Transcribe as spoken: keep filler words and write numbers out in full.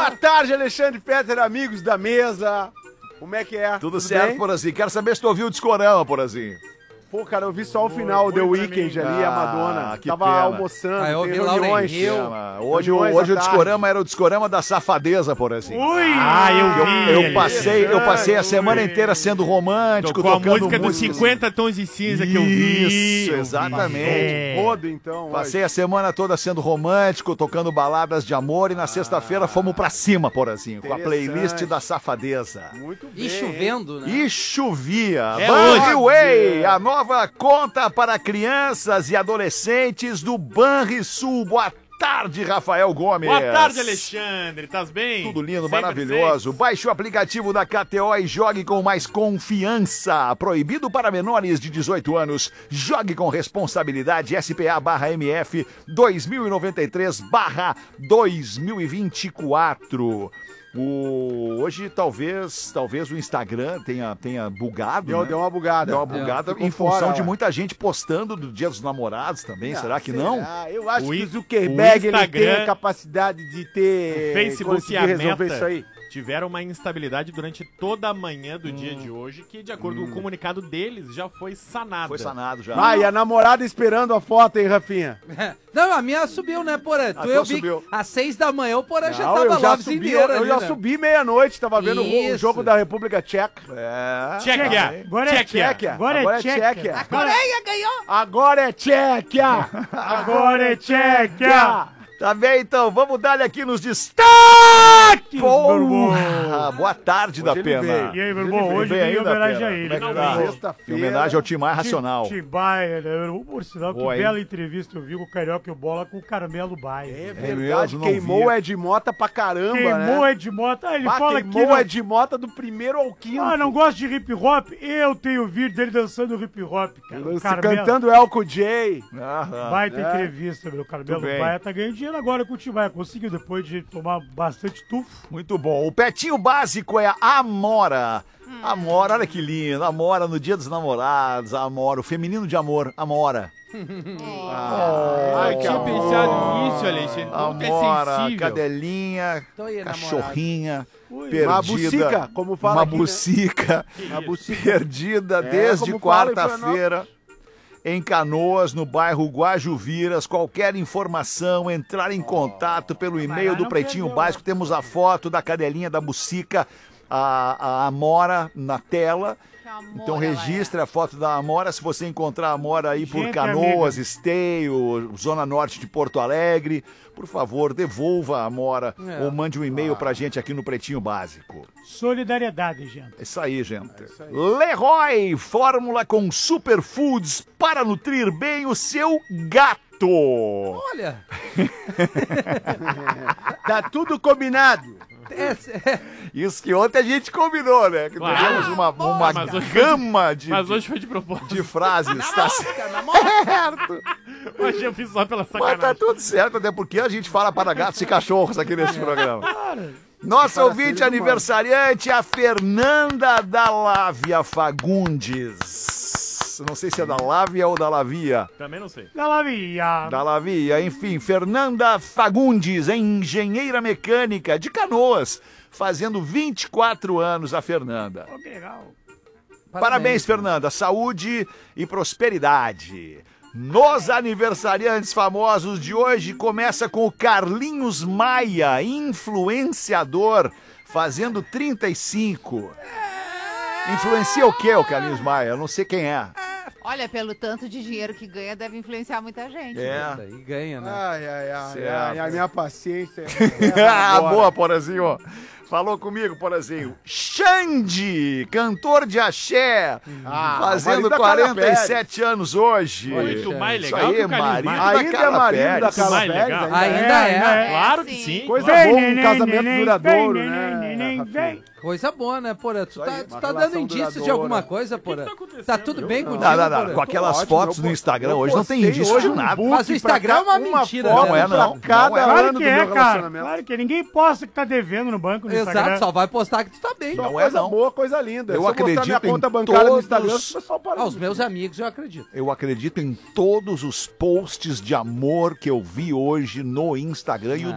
Boa tarde, Alexandre Fetter, amigos da mesa. Como é que é? Tudo, Tudo certo, bem? Porazinho? Quero saber se tu ouviu o Discorama, Porazinho. Pô, cara, eu vi só o final, The Weeknd ali, a Madonna. Que Tava pena. almoçando, Ah, eu tem vi Lauryn reuniões. Hill. Hoje, hoje o Discorama era o Discorama da safadeza, Porazinho. Ui! Ah, eu vi. Eu, eu passei, eu passei a semana inteira sendo romântico, Tocou a tocando música dos músicas. cinquenta tons de cinza que eu vi. Isso, exatamente. É. Rodo, então. Passei hoje. a semana toda sendo romântico, tocando baladas de amor e na sexta-feira fomos pra cima, Porazinho, com a playlist da safadeza. Muito bem. E chovendo, né? E chovia. É Banriway, a nova conta para crianças e adolescentes do Banrisul. Boa tarde, Rafael Gomes. Boa tarde, Alexandre. Tás bem? Tudo lindo, Sempre maravilhoso. seis. Baixe o aplicativo da K T O e jogue com mais confiança. Proibido para menores de dezoito anos. Jogue com responsabilidade. S P A barra M F dois mil e noventa e três barra dois mil e vinte e quatro. O... Hoje talvez talvez o Instagram tenha, tenha bugado, Deu, né? deu uma bugada. Deu uma bugada Ficou em função fora, de ó. muita gente postando do Dia dos Namorados também. Será que não? Ah, eu acho O que i- o Zuckerberg o ele tem Instagram, a capacidade de ter O Facebook e conseguir a resolver Meta isso aí. tiveram uma instabilidade durante toda a manhã do dia de hoje, que de acordo com o comunicado deles, já foi sanada. Foi sanado já. Ah, e a namorada esperando a foto, hein, Rafinha? Não, a minha subiu, né, Porã? Tu, tua eu vi subiu. às seis da manhã o Porã já Não, tava eu já logo subi, inteira eu ali, já né? subi meia-noite, tava vendo o Isso. jogo da República Tcheca. É. Tchequia. Agora é Tchequia. Tchequia. Agora é Tchequia. A Coreia ganhou! Agora é Tchequia! Agora é Tchequia. Tá bem, então, vamos dar aqui nos destaques! Porra! Boa tarde, da Hoje ele Pena. veio. E aí, meu Ele irmão, veio hoje bem eu vim em ainda, homenagem Pena? a ele. Como é que né? tá? Em Sexta-feira. Em homenagem ao Timar Racional. Tim Baia, né? Eu- Por sinal, que Boa, hein? bela entrevista eu vi com o Carioca e o Bola com o Carmelo Baia. É mesmo, verdade, não queimou vi. o Ed Mota pra caramba, Queimou né? Ed Mota. Ah, ele Bah, fala que queimou não... o Ed Mota do primeiro ao quinto. Ah, não gosta de hip hop? Eu tenho vídeo dele dançando hip hop, cara. O Lance Carmelo. Cantando Elco J. Aham. Baita É. entrevista, meu. O Carmelo Muito bem. Baia tá ganhando dinheiro agora com o Tim Baia. Conseguiu, depois de tomar bastante tufo. Muito bom. O petinho básico é a Amora. Amora, olha que lindo. Amora no Dia dos Namorados. Amora, o feminino de amor. Amora. Ai, que tinha amor. pensado nisso, Alexandre. Como tu é Amora, sensível. cadelinha, Tô aí, cachorrinha, Ui, perdida. uma bucica, como fala Uma aqui, né? bucica. Uma bucica. Perdida É, desde como fala em quarta-feira. Em Canoas, no bairro Guajuviras. Qualquer informação, entrar em contato pelo e-mail lá do não Pretinho perdeu, Básico. Temos a foto da cadelinha da bucica, a, a Amora na tela. Então registre a foto da Amora. Se você encontrar a Amora aí por Gente, Canoas, Esteio, Zona Norte de Porto Alegre, por favor, devolva a Amora É. ou mande um e-mail pra gente aqui no Pretinho Básico. Solidariedade, gente. É isso aí, gente. Leroy, fórmula com superfoods para nutrir bem o seu gato. Olha, Tá tudo combinado. é, é, Isso que ontem a gente combinou, né? Que Claro. tivemos uma, uma Ah, mas hoje foi de- gama de, Mas hoje foi de propósito. de frases. Tá certo. Hoje eu fiz só pela Mas tá sacanagem. tudo certo, até porque a gente fala para gatos e cachorros aqui nesse programa. Nossa ouvinte seres aniversariante, a Fernanda da Lávia Fagundes. Não sei se é da Lávia ou da Lavia. Também não sei. Da Lavia. Da Lavia, enfim, Fernanda Fagundes, engenheira mecânica de Canoas, fazendo vinte e quatro anos a Fernanda. Oh, que legal. Parabéns, Fernanda. Saúde e prosperidade. Nos aniversariantes famosos de hoje, começa com o Carlinhos Maia, influenciador, fazendo trinta e cinco. Influencia o quê, o Carlinhos Maia? Eu não sei quem é. Olha, pelo tanto de dinheiro que ganha, deve influenciar muita gente. É. E ganha, né? Ai, ai, ai, Certo. ai, a minha paciência é Ah, agora. boa, Porazinho. Falou comigo, Porazinho. Xande, cantor de axé, Ah, fazendo marido da Carla quarenta e sete anos hoje. Muito mais Isso legal aí, que o Carlinhos marido Maia. da Ainda é Carla marido da Pérez. Carla Mais Pérez, legal. ainda Ainda é. Claro que sim. sim. Coisa claro. boa, um neném, casamento neném, duradouro, vem, né, neném, neném, Rafinha? vem. Coisa boa, né, Porã? Tu tá, aí, tu uma tá dando relação indício de duradoura. alguma coisa, Porã? tá acontecendo? Tá tudo bem não. contigo, Não, não, não. Porã? Com aquelas Ótimo, fotos eu no po- Instagram eu hoje não tem postei indício hoje de um nada. book Mas o pra Instagram ca- é uma mentira, foto né? Não é, não. pra cada Não é. ano Claro do que meu é, cara. relacionamento. Claro que é. Ninguém posta que tá devendo no banco no Instagram. Exato, só vai postar que tu tá bem. Só Não é, coisa não. boa, coisa linda. Eu Se mostrar acredito minha em conta bancária no Instagram, todos- o pessoal para. Aos meus amigos eu acredito. Eu acredito em todos os posts de amor que eu vi hoje no Instagram e o